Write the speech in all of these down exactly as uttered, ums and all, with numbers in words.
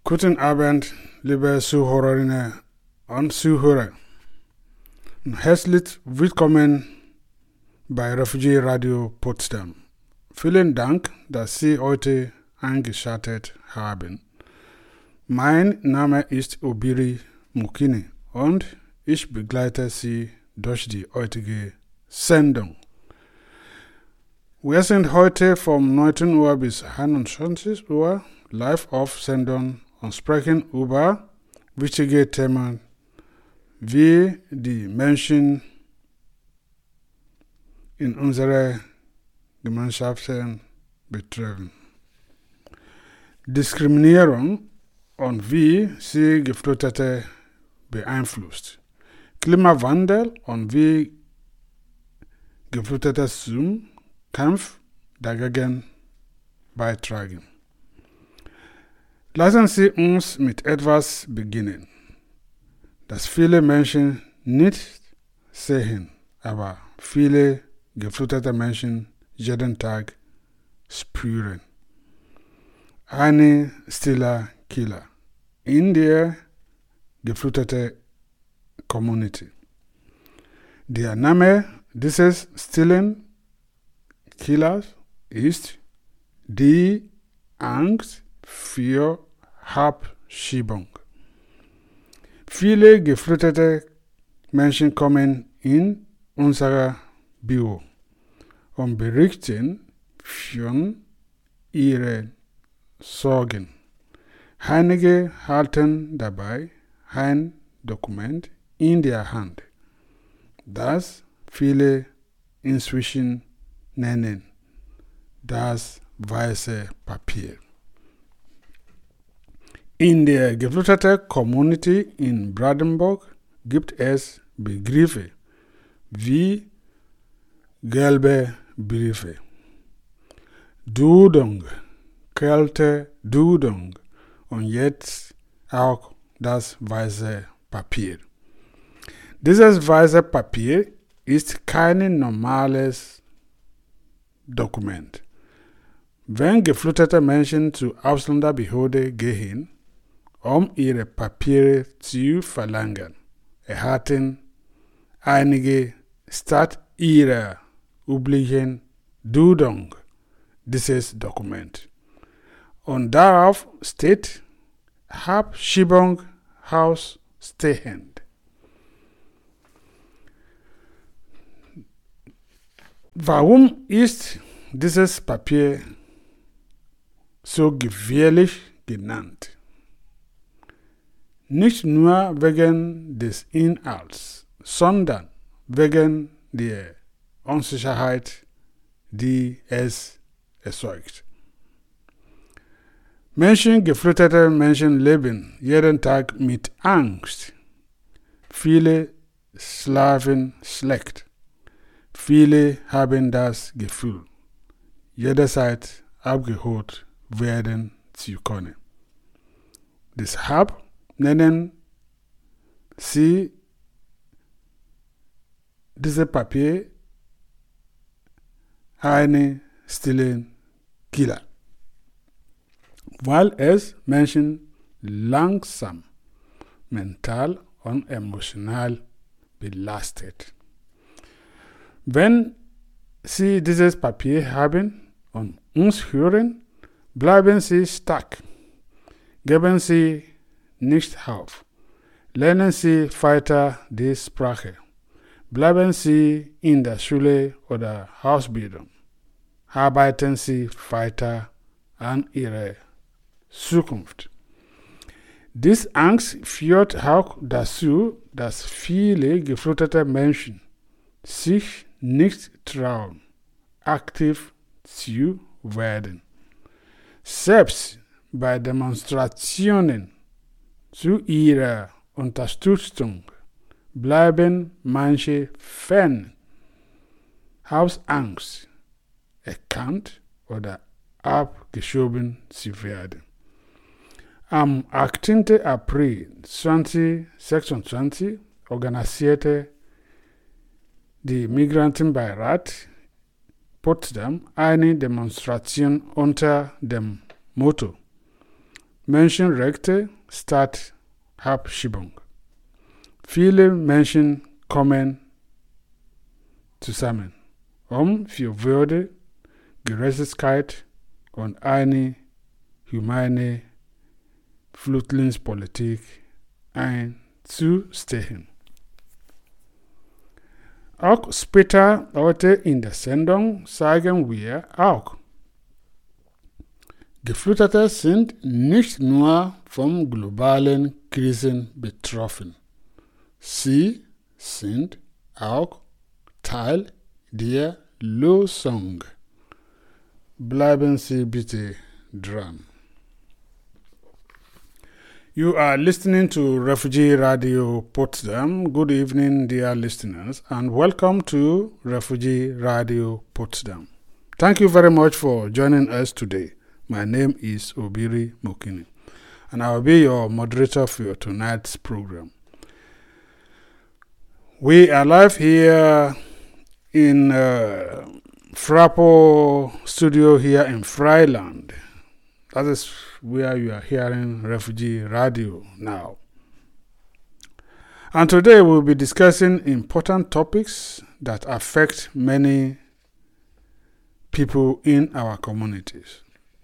Guten Abend, liebe Zuhörerinnen und Zuhörer. Herzlich willkommen bei Refugee Radio Potsdam. Vielen Dank, dass Sie heute eingeschaltet haben. Mein Name ist Obiri Mukini und ich begleite Sie durch die heutige Sendung. Wir sind heute vom neunzehn Uhr bis einundzwanzig Uhr live auf Sendung und sprechen über wichtige Themen, wie die Menschen in unserer Gemeinschaften betreffen. Diskriminierung und wie sie Geflüchtete beeinflusst. Klimawandel und wie Geflüchtete zum Kampf dagegen beitragen. Lassen Sie uns mit etwas beginnen, das viele Menschen nicht sehen, aber viele geflüchtete Menschen jeden Tag spüren. Eine stiller Killer in der geflüchteten Community. Der Name dieses stillen Killers ist die Angst für Abschiebung. Viele geflüchtete Menschen kommen in unser Büro und berichten von ihren Sorgen. Einige halten dabei ein Dokument in der Hand, das viele inzwischen nennen das weiße Papier. In der geflüchteten Community in Brandenburg gibt es Begriffe wie gelbe Briefe, Dudung, Kälte, Dudung und jetzt auch das weiße Papier. Dieses weiße Papier ist kein normales Dokument. Wenn geflüchtete Menschen zur Ausländerbehörde gehen, um ihre Papiere zu verlangen, erhalten einige statt ihrer üblichen Dudung dieses Dokument. Und darauf steht Abschiebung ausstehend. Warum ist dieses Papier so gefährlich genannt? Nicht nur wegen des Inhalts, sondern wegen der Unsicherheit, die es erzeugt. Menschen, geflüchtete Menschen leben jeden Tag mit Angst. Viele schlafen schlecht. Viele haben das Gefühl, jederzeit abgeholt werden zu können. Deshalb nennen sie dieses Papier einen stillen Killer, weil es Menschen langsam mental und emotional belastet. Wenn Sie dieses Papier haben und uns hören, bleiben Sie stark. Geben Sie nicht auf. Lernen Sie weiter die Sprache. Bleiben Sie in der Schule oder Ausbildung. Arbeiten Sie weiter an Ihrer Zukunft. Diese Angst führt auch dazu, dass viele geflüchtete Menschen sich nicht trauen, aktiv zu werden. Selbst bei Demonstrationen zu ihrer Unterstützung bleiben manche fern, aus Angst, erkannt oder abgeschoben zu werden. Am achtzehnten April zweitausendsechsundzwanzig organisierte die Migrantenbeirat Potsdam eine Demonstration unter dem Motto Menschen Rechte statt Abschiebung. Viele Menschen kommen zusammen, um für Würde, Gerechtigkeit und eine humane Flüchtlingspolitik einzustehen. Auch später heute in der Sendung sagen wir auch, Geflüchtete sind nicht nur von globalen Krisen betroffen. Sie sind auch Teil der Lösung. Bleiben Sie bitte dran. You are listening to Refugee Radio Potsdam. Good evening, dear listeners, and welcome to Refugee Radio Potsdam. Thank you very much for joining us today. My name is Obiri Mokini, and I will be your moderator for tonight's program. We are live here in uh, Frappo studio here in Freiland. That is where you are hearing Refugee Radio now. And today we'll be discussing important topics that affect many people in our communities.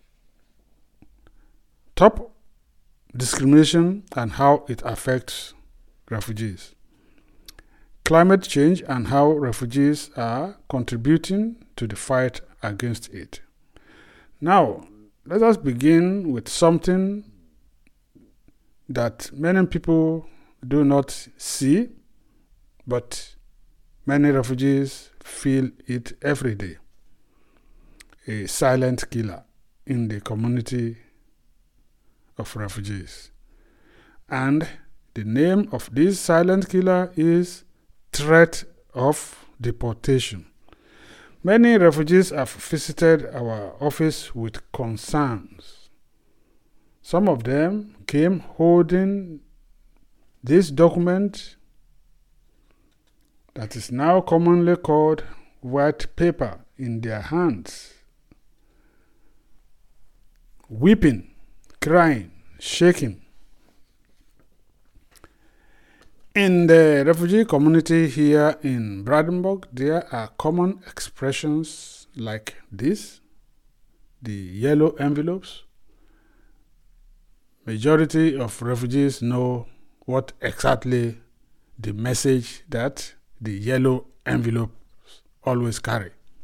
Top discrimination and how it affects refugees. Climate change and how refugees are contributing to the fight against it. Now, let us begin with something that many people do not see, but many refugees feel it every day. A silent killer in the community of refugees. And the name of this silent killer is threat of deportation. Many refugees have visited our office with concerns. Some of them came holding this document that is now commonly called white paper in their hands, weeping, crying, shaking. In the refugee community here in Brandenburg, there are common expressions like this, the yellow envelopes. Majority of refugees know what exactly the message that the yellow envelopes always carry.